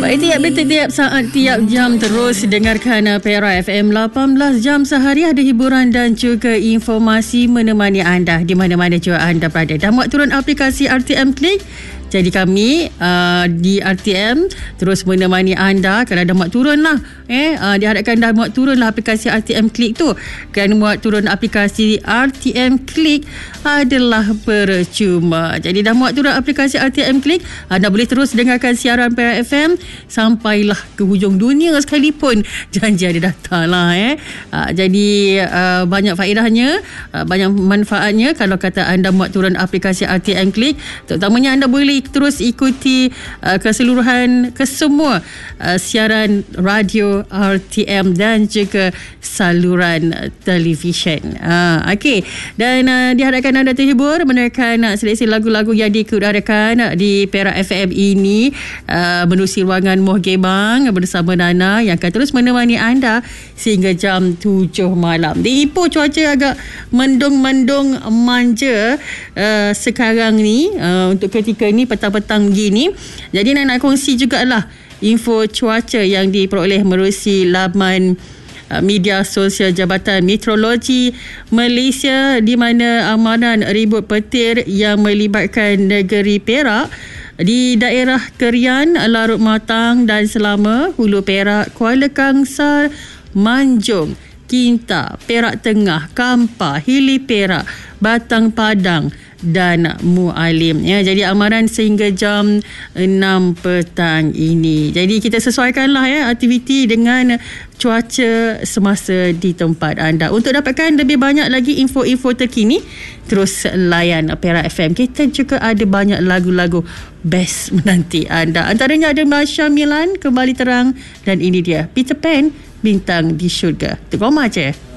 Baik, tiap saat, tiap jam terus dengarkan Perak FM 18 jam sehari, ada hiburan dan juga informasi menemani anda di mana-mana juga anda berada. Dah muat turun aplikasi RTM Klik. Jadi kami di RTM terus menemani anda. Kalau dah muat turun lah diharapkan dah muat turun lah aplikasi RTM Klik tu. Kerana muat turun aplikasi RTM Klik adalah percuma. Jadi dah muat turun aplikasi RTM Klik, anda boleh terus dengarkan siaran Perak FM sampailah ke hujung dunia sekalipun. Janji ada data lah. Jadi banyak faedahnya, banyak manfaatnya kalau kata anda muat turun aplikasi RTM Klik. Terutamanya anda boleh terus ikuti keseluruhan kesemua siaran radio RTM dan juga saluran televisyen. Okey, dan diharapkan anda terhibur menerkan seleksi lagu-lagu yang dikurarakan di Perak FM ini menerusi ruangan Mohgebang bersama Nana yang akan terus menemani anda sehingga jam 7 malam. Di Ipoh cuaca agak mendung-mendung manja sekarang ni, untuk ketika ni petang-petang begini. Jadi nak kongsi jugalah info cuaca yang diperoleh menerusi laman media sosial Jabatan Meteorologi Malaysia, di mana amanan ribut petir yang melibatkan negeri Perak di daerah Kerian, Larut Matang dan Selama, Hulu Perak, Kuala Kangsar, Manjung, Kinta, Perak Tengah, Kampar, Hili Perak, Batang Padang dan Mualim. Jadi amaran sehingga jam 6 petang ini. Jadi kita sesuaikanlah aktiviti dengan cuaca semasa di tempat anda. Untuk dapatkan lebih banyak lagi info-info terkini, terus layan Perak FM. Kita juga ada banyak lagu-lagu best menanti anda. Antaranya ada Masya Milan, Kembali Terang, dan ini dia Peter Pan, Bintang di Syurga. Terima kasih.